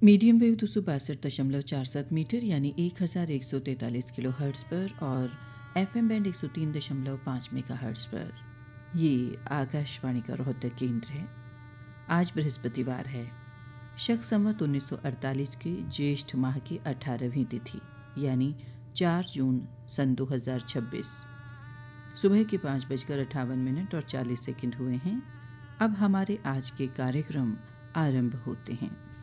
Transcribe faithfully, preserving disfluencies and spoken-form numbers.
Medium wave दो सौ बासठ दशमलव चार सात मीटर यानी एक हज़ार एक सौ तैंतालीस किलो हर्ट्ज़ पर और एफएम बैंड एक सौ तीन दशमलव पाँच मेगा हर्ट्ज़ पर। ये आकाशवाणी का रोहतक केंद्र है। आज बृहस्पतिवार है। शक संवत उन्नीस सौ अड़तालीस के ज्येष्ठ माह की अठारहवीं तिथि यानी चार जून सन दो हज़ार छब्बीस। सुबह के पाँच बजकर अट्ठावन मिनट और चालीस सेकंड हुए हैं। अब हमारे आज के कार्यक्रम आरंभ होते हैं।